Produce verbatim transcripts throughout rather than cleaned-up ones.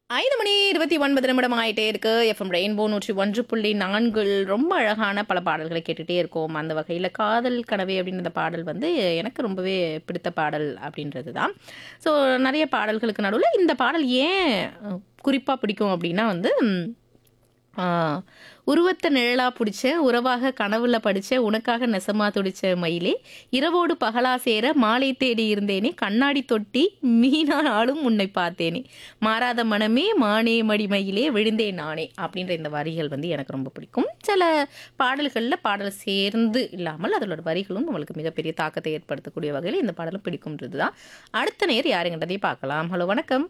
ஐந்து மணி இருபத்தி ஒன்பது நிமிடம் ஆயிட்டே இருக்கு. எஃப்எம் ரெயின்போ நூற்றி ஒன்று புள்ளி நான்கில் ரொம்ப அழகான பல பாடல்களை கேட்டுட்டே இருக்கோம். அந்த வகையில் காதல் கனவே அப்படின்ற பாடல் வந்து எனக்கு ரொம்பவே பிடித்த பாடல் அப்படின்றது தான். ஸோ நிறைய பாடல்களுக்கு நடுவில் இந்த பாடல் ஏன் குறிப்பாக பிடிக்கும் அப்படின்னா வந்து ம், ஆ, உருவத்தை நிழலா பிடிச்ச உறவாக கனவுல படிச்ச உனக்காக நெசமா துடிச்ச மயிலே இரவோடு பகலா சேர மாலை தேடி இருந்தேனே கண்ணாடி தொட்டி மீனானாலும் உன்னை பார்த்தேனே மாறாத மனமே மானே மடி மயிலே விழுந்தேன் நானே அப்படின்ற இந்த வரிகள் வந்து எனக்கு ரொம்ப பிடிக்கும். சில பாடல்களில் பாடல் சேர்ந்து இல்லாமல் அதோட வரிகளும் நம்மளுக்கு மிகப்பெரிய தாக்கத்தை ஏற்படுத்தக்கூடிய வகையில் இந்த பாடலும் பிடிக்கும்ன்றது தான். அடுத்த நேர் யாருங்கன்றதையும் பார்க்கலாம். ஹலோ, வணக்கம்.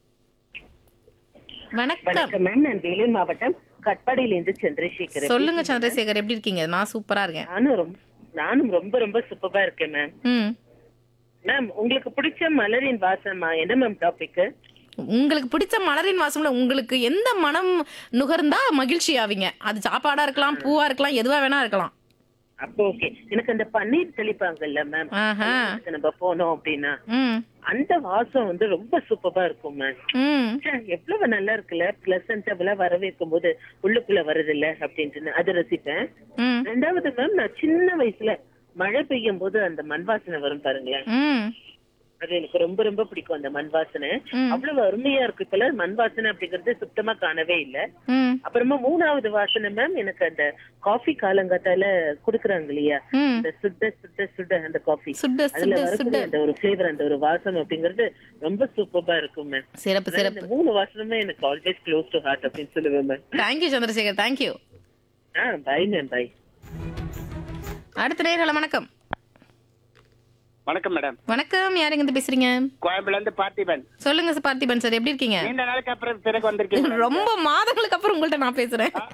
வணக்கம். வணக்கம் மேம். நான் வேலூர் மாவட்டம் கட்பாடியிலிருந்து சந்திரசேகர். சொல்லுங்க சந்திரசேகர், எப்படி இருக்கீங்க? நான் சூப்பரா இருக்கேன். நானும் ரொம்ப நானும் ரொம்ப ரொம்ப சூப்பரா இருக்கேன் மேம். ம் மேம், உங்களுக்கு பிடிச்ச மலரின் வாசமா என்ன மேம் டாபிக்? உங்களுக்கு பிடிச்ச மலரின் வாசம்ல உங்களுக்கு எந்த மனம் நுகர்ந்தா மகிழ்ச்சி ஆவீங்க? அது சாப்பாடா இருக்கலாம், பூவா இருக்கலாம், எதுவா வேணா இருக்கலாம். அப்போ ஓகே. எனக்கு அந்த பன்னீர் தெளிப்பாங்கல்ல மேம், ஆஹா. அதுக்கு நம்ம போனோம் அப்படின்னா ம் அந்த வாசம் வந்து ரொம்ப சூப்பரா இருக்கும் மேம். ம் ச்சே, எவ்வளவு நல்லா இருக்குல்ல, பிளசன்டா வரவேற்கும் போது உள்ளுக்குள்ள வருது இல்ல அப்படின்ட்டு அதை ரசிப்பேன். ம் ரெண்டாவது மேம், நான் சின்ன வயசுல மழை பெய்யும் போது அந்த மண் வாசனை வரும் பாருங்களேன், ம் அது எனக்கு ரொம்ப ரொம்ப பிடிக்கும். அந்த மண் வாசனை ம். அவ்வளவு அருமையா இருக்கு. இப்ப மண் வாசனை அப்படிங்கறது சுத்தமா காணவே இல்ல. ம் அப்புறமா மூணாவது வாசனை மேம், எனக்கு அந்த காஃபி காலங்காத்தால குடுக்குறாங்க இல்லையா, ம் அந்த சுட சுட சுட அந்த காஃபி, சுட அதுல சுட வரக்கூடிய சுட அந்த ஒரு ஃபிளேவர், அந்த ஒரு வாசம் அப்படிங்கறது ரொம்ப சூப்பரா இருக்கும் மேம். சிறப்பு இந்த சிறப்பு. மூணு வாசனமே எனக்கு ஆல்வேஸ் க்ளோஸ் டு ஹார்ட் அப்படின்னு சொல்லுவேன் ma'am. Thank you Chandrasekhar, thank you. Ah, by ma'am, by. அடுத்த நேர்களை வணக்கம். வணக்கம் மேடம். வணக்கம், யாருங்க இருந்து பேசுறீங்க? கோயம்புல இருந்து பார்த்திபன். சொல்லுங்க சார் பார்த்திபன் சார், எப்படி இருக்கீங்க? நீண்ட நாளுக்கு அப்புறம் பிறகு வந்திருக்கீங்க. ரொம்ப மாதங்களுக்கு அப்புறம் உங்கள்ட்ட நான் பேசுறேன்.